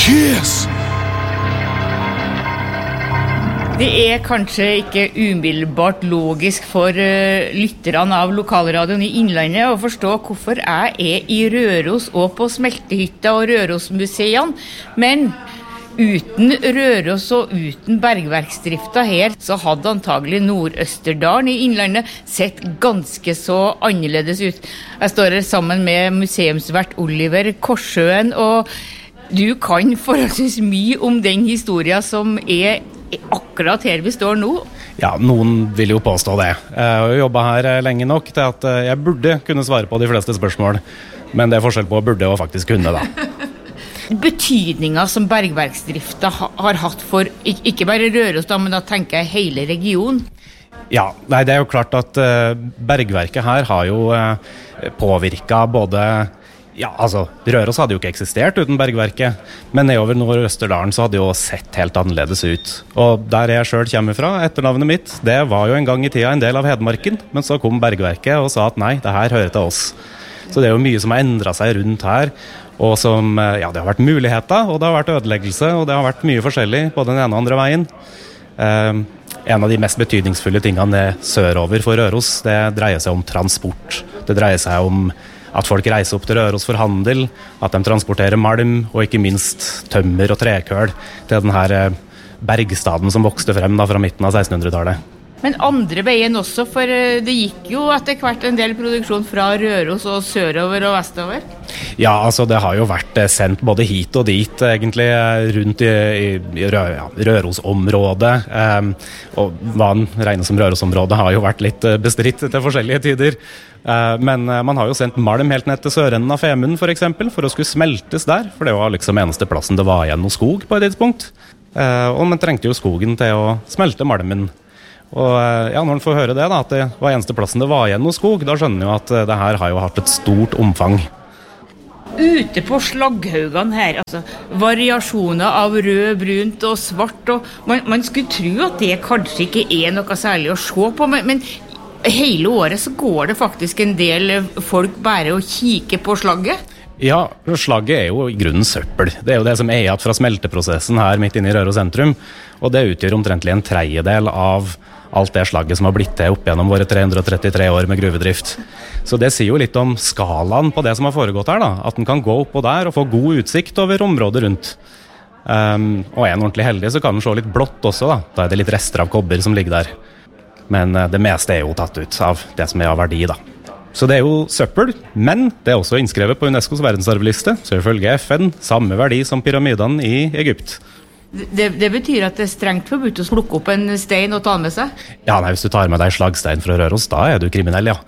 Kiss! Det kanskje ikke umiddelbart logisk for lytterne av lokalradioen i Innlandet å forstå hvorfor jeg i Røros og på Smeltehytta og Rørosmuseene, men uten Røros og uten bergverksdrifta her, så hadde antagelig Nord-Østerdalen i Innlandet sett ganske så annerledes ut. Jeg står her sammen med museumsvert Oliver Korsøen, og du kan forholdsvis mye om den historien som akkurat her vi står nå. Ja, noen vil jo påstå det. Jeg har jobbet her lenge nok til at jeg burde kunne svare på de fleste spørsmål, men det forskjell på burde og faktisk kunne da. Betydningen som bergverksdrifta har hatt for, ikke bare Røros da, men da tenker jeg hele regionen. Ja, nei, det jo klart at bergverket her har jo påvirket både. Ja, altså, Røros hadde jo ikke eksistert uten bergverket, men nedover Nord-Østerdalen så hadde det jo sett helt annerledes ut. Og der jeg selv kommer fra, etternavnet mitt, det var jo en gang i tida en del av Hedmarken, men så kom bergverket og sa at nei, det her hører til oss. Så det jo mye som har endret seg rundt her, og som, ja, det har vært muligheter, og det har vært ødeleggelse, og det har vært mye forskjellig på den ene og andre veien. En av de mest betydningsfulle tingene sørover for Røros, det dreier seg om transport. Det dreier seg om at folk reiser opp til Røros for handel, at de transporterer malm, og ikke minst tømmer og trekøl til denne bergstaden som vokste frem da, fra midten av 1600-tallet. Men andre veien også, for det gikk jo etter hvert en del produksjon fra Røros og sørover og vestover. Ja, altså det har jo vært sendt både hit og dit, egentlig, rundt i Rørosområdet. Og hva den regnes som Rørosområdet har jo vært litt bestridt til forskjellige tider. Men man har jo sendt malm helt ned til sørenden av Femund for eksempel, for å skulle smeltes der, for det var liksom eneste plassen det var igjen noe skog på et tidspunkt. Og man trengte jo skogen til å smelte malmen. Og ja, når man får høre det da, at det var eneste plassen det var igjen noe skog, da skjønner man jo at det her har jo hatt et stort omfang. Ute på slagghaugene her, altså variasjoner av rød, brunt og svart, og man skulle tro at det kanskje ikke noe særlig å se på, men hele året så går det faktisk en del folk bare og kikker på slagget. Ja, slagget jo i grunnen søppel. Det jo det som igjen fra smelteprosessen her midt inne i Røros sentrum, og det utgjør omtrentlig en tredjedel av alt det slagget som har blitt til opp gjennom våre 333 år med gruvedrift. Så det sier jo litt om skalaen på det som har foregått her da, at den kan gå oppå der og få god utsikt over området rundt. Og ordentlig heldig så kan den se litt blått også da det litt rester av kobber som ligger der. Men det meste jo tatt ut av det som av verdi da. Så det jo søppel, men det også innskrevet på UNESCOs verdensarvliste, så ifølge FN samme verdi som pyramidene i Egypt. Det betyr at det strengt forbudt å plukke opp en stein og ta med seg? Ja, nei, hvis du tar med deg slagstein fra Røros, da du kriminell, ja.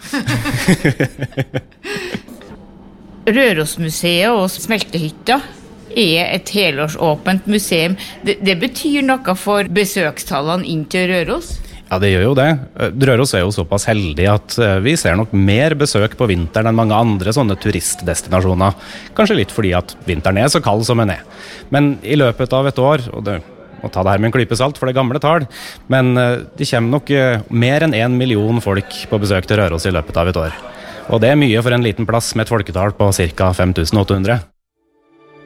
Rørosmuseet og Smeltehytta et helårsåpent museum. Det betyr noe for besøkstallene inn til Røros? Ja, det gjør jo det. Røros jo såpass heldig at vi ser nok mer besøk på vinteren enn mange andre sånne turistdestinasjoner. Kanskje litt fordi at vinteren så kald som den Men i løpet av et år, og det må ta det her med en klype salt for det gamle tall, men det kommer nok mer enn 1 million folk på besøk til Røros i løpet av et år. Og det mye for en liten plass med et folketall på ca. 5800.